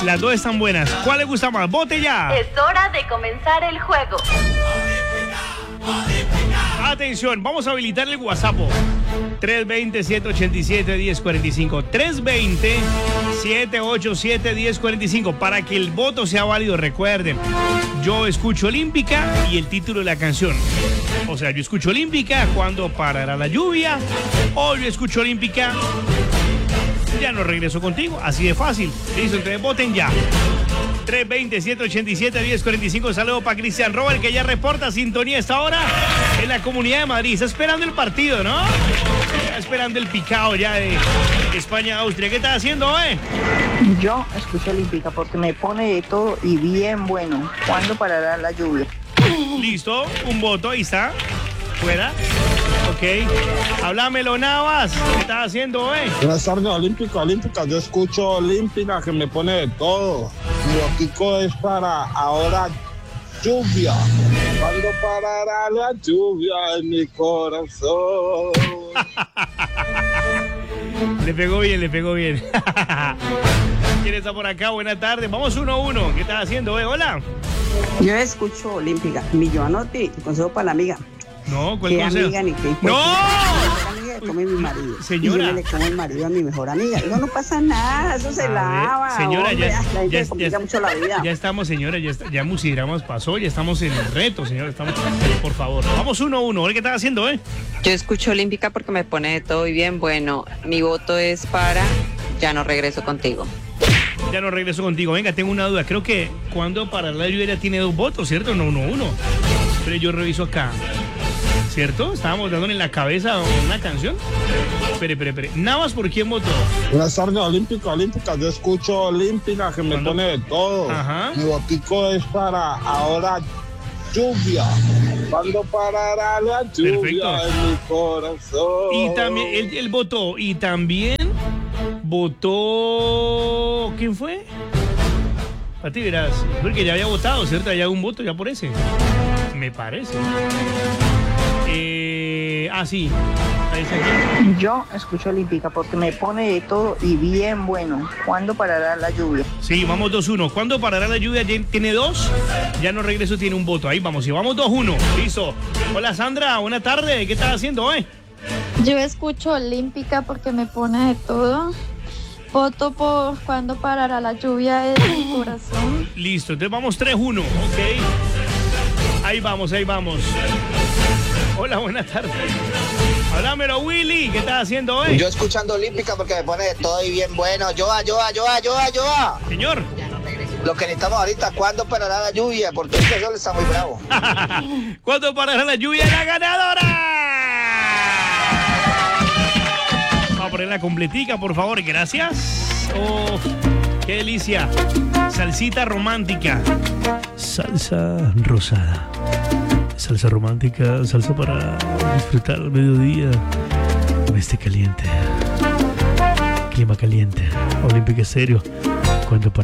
Las dos están buenas. ¿Cuál le gusta más? ¡Vote ya! Es hora de comenzar el juego. Atención, vamos a habilitar el WhatsApp. 320-787-1045. 320-787-1045. Para que el voto sea válido, recuerden. Yo escucho Olímpica y el título de la canción. O sea, yo escucho Olímpica, ¿cuándo parará la lluvia? O yo escucho Olímpica, ya no regreso contigo. Así de fácil. Listo, entonces voten ya. 320-787-1045. Saludo para Cristian Robert, que ya reporta sintonía a esta hora en la Comunidad de Madrid. Está esperando el partido, ¿no? Está esperando el picado ya de España-Austria. ¿Qué estás haciendo, Yo escucho Olímpica porque me pone de todo y bien bueno. ¿Cuándo parará la lluvia? Listo, un voto, ahí está. Fuera. Ok. Háblamelo, Navas. ¿Qué estás haciendo, Buenas tardes, Olímpica. Yo escucho Olímpica, que me pone de todo. Mi botico es para ahora lluvia. ¿Cuándo parará la lluvia en mi corazón? Le pegó bien. ¿Quién está por acá? Buenas tardes. Vamos 1-1. ¿Qué estás haciendo, Hola. Yo escucho Olímpica. Mi Joanotti, consejo para la amiga. No, ¿cuál ¿Qué consejo? amiga ni qué? ¡No! La amiga le come mi marido. Señora. Y yo le como el marido a mi mejor amiga. Eso no pasa nada, eso se lava. Señora, hombre. La gente ya, le complica mucho la vida. ya estamos, señora, ya Musidramas pasó, ya estamos en el reto, señora, por favor. Vamos 1-1, ¿qué estás haciendo, Yo escucho Olímpica porque me pone de todo y bien bueno. Mi voto es para Ya no regreso contigo. Ya no regreso contigo. Venga, tengo una duda. Creo que cuando para la lluvia tiene 2 votos, ¿cierto? No, 1-1. Pero yo reviso acá. ¿Cierto? Estábamos dándole en la cabeza una canción. Espere. Navas, ¿por quién votó? Buenas tardes, Olímpica. Yo escucho Olímpica, que me pone de todo. Ajá. Mi botico es para ahora lluvia. ¿Cuándo parará la lluvia Perfecto. en mi corazón? Y también, él votó. Y también votó... ¿Quién fue? A ti verás. Porque ya había votado, ¿cierto? Ya un voto ya por ese. Me parece. Sí. Ahí está aquí. Yo escucho Olímpica porque me pone de todo y bien bueno. ¿Cuándo parará la lluvia? Sí, vamos 2-1. ¿Cuándo parará la lluvia? Tiene 2. Ya no regreso, tiene un voto. Ahí vamos. Y vamos 2-1. Listo. Hola, Sandra. Buena tarde. ¿Qué estás haciendo, Yo escucho Olímpica porque me pone de todo. Voto por Cuándo parará la lluvia en mi corazón. Listo. Entonces vamos 3-1. Ok. Ahí vamos. Hola, buenas tardes. Háblamelo, Willy. ¿Qué estás haciendo, Yo escuchando Olímpica porque me pone de todo y bien bueno. Joa. Señor. Lo que necesitamos ahorita, ¿cuándo parará la lluvia? Porque este sol está muy bravo. ¿Cuándo parará la lluvia? ¡La ganadora! Vamos a ponerla completica, por favor. Gracias. Oh, qué delicia. Salsita romántica. Salsa rosada. Salsa romántica, salsa para disfrutar al mediodía. Oeste caliente. Clima caliente. Olímpica Estéreo. Cuando para